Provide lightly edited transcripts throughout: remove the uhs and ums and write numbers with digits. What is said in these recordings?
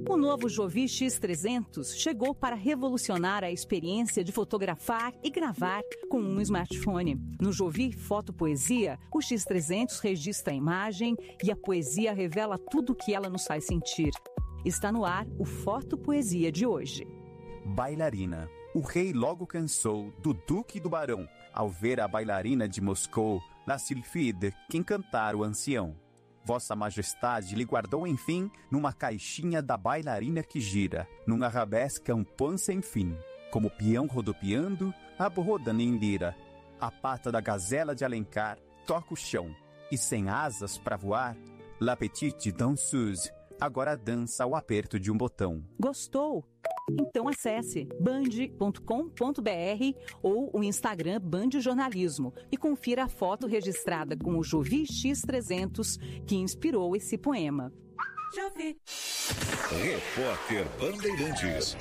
O novo Jovi X300 chegou para revolucionar a experiência de fotografar e gravar com um smartphone. No Jovi Foto Poesia, o X300 registra a imagem e a poesia revela tudo o que ela nos faz sentir. Está no ar o Foto Poesia de hoje. Bailarina. O rei logo cansou do Duque do Barão, ao ver a bailarina de Moscou, La Sylphide, que encantar o ancião. Vossa Majestade lhe guardou, enfim, numa caixinha da bailarina que gira, num arabesque um pão sem fim, como peão rodopiando, abo rodando em lira. A pata da gazela de Alencar toca o chão, e sem asas para voar, La Petite Danseuse agora dança ao aperto de um botão. Gostou? Então acesse band.com.br ou o Instagram Band Jornalismo e confira a foto registrada com o Jovi X300 que inspirou esse poema. Jovi. Repórter Bandeirantes.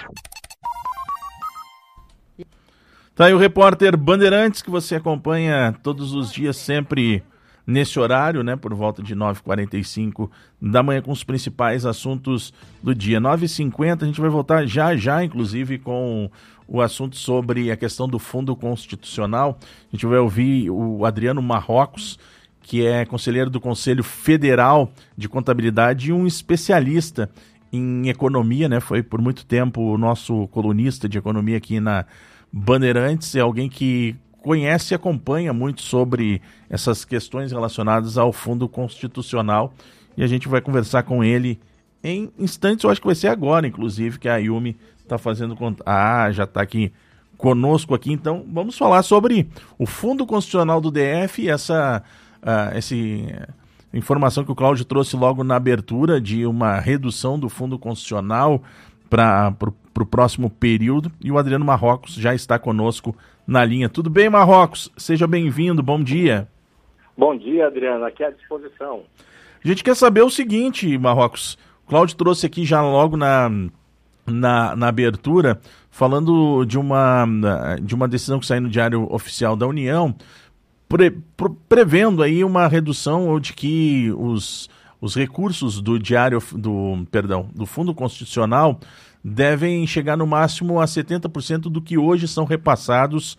Tá aí o Repórter Bandeirantes, que você acompanha todos os dias, sempre nesse horário, né, por volta de 9h45 da manhã, com os principais assuntos do dia. 9h50, a gente vai voltar já, inclusive, com o assunto sobre a questão do Fundo Constitucional. A gente vai ouvir o Adriano Marrocos, que é conselheiro do Conselho Federal de Contabilidade e um especialista em economia, né? Foi por muito tempo o nosso colunista de economia aqui na Bandeirantes, é alguém que conhece e acompanha muito sobre essas questões relacionadas ao Fundo Constitucional, e a gente vai conversar com ele em instantes. Eu acho que vai ser agora, inclusive, que a Yumi está fazendo... já está aqui conosco aqui. Então, vamos falar sobre o Fundo Constitucional do DF, essa informação que o Cláudio trouxe logo na abertura de uma redução do Fundo Constitucional para o próximo período, e o Adriano Marrocos já está conosco na linha. Tudo bem, Marrocos? Seja bem-vindo, bom dia. Bom dia, Adriano, aqui à disposição. A gente quer saber o seguinte, Marrocos, o Cláudio trouxe aqui já logo na abertura, falando de uma decisão que saiu no Diário Oficial da União, prevendo aí uma redução, ou de que os recursos do Fundo Constitucional devem chegar no máximo a 70% do que hoje são repassados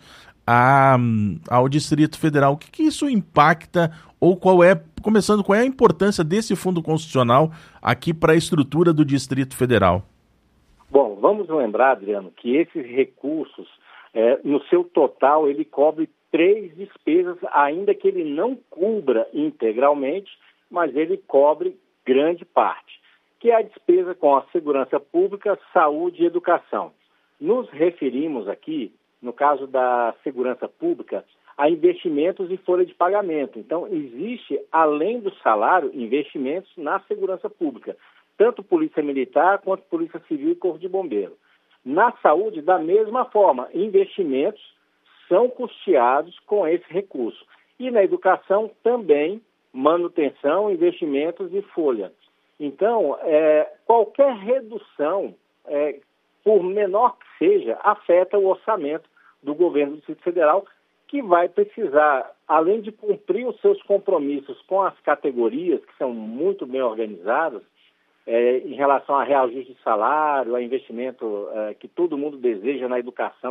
ao Distrito Federal. O que isso impacta, ou qual é a importância desse Fundo Constitucional aqui para a estrutura do Distrito Federal? Bom, vamos lembrar, Adriano, que esses recursos, no seu total, ele cobre 3 despesas, ainda que ele não cubra integralmente, mas ele cobre grande parte, que é a despesa com a segurança pública, saúde e educação. Nos referimos aqui, no caso da segurança pública, a investimentos e folha de pagamento. Então, existe, além do salário, investimentos na segurança pública, tanto Polícia Militar quanto Polícia Civil e Corpo de Bombeiro. Na saúde, da mesma forma, investimentos são custeados com esse recurso. E na educação também, manutenção, investimentos e folha. Então, qualquer redução, por menor que seja, afeta o orçamento do governo do Distrito Federal, que vai precisar, além de cumprir os seus compromissos com as categorias, que são muito bem organizadas, em relação a reajuste de salário, a investimento que todo mundo deseja na educação